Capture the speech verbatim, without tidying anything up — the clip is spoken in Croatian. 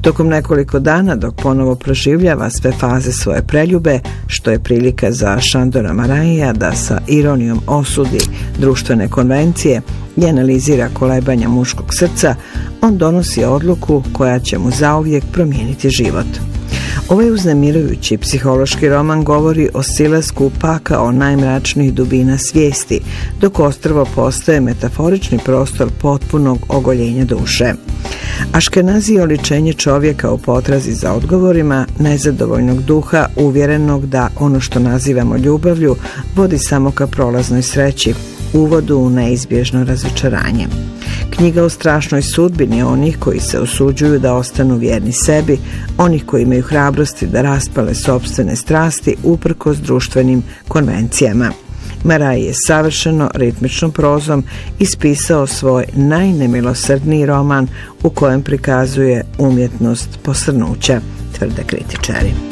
Tokom nekoliko dana, dok ponovo proživljava sve faze svoje preljube, što je prilika za Šandora Maraija da sa ironijom osudi društvene konvencije i analizira kolebanja muškog srca, on donosi odluku koja će mu zauvijek promijeniti život. Ovaj uznemirujući psihološki roman govori o silasku paka o najmračnijih dubina svijesti, dok ostrvo postaje metaforični prostor potpunog ogoljenja duše. Aškenazi je oličenje čovjeka u potrazi za odgovorima, nezadovoljnog duha, uvjerenog da ono što nazivamo ljubavlju vodi samo ka prolaznoj sreći, uvodu u neizbježno razočaranje. Knjiga o strašnoj sudbini onih koji se osuđuju da ostanu vjerni sebi, onih koji imaju hrabrosti da raspale sopstvene strasti uprkos društvenim konvencijama. Maraj je savršeno ritmičnom prozom ispisao svoj najnemilosrdniji roman u kojem prikazuje umjetnost posrnuća, tvrde kritičari.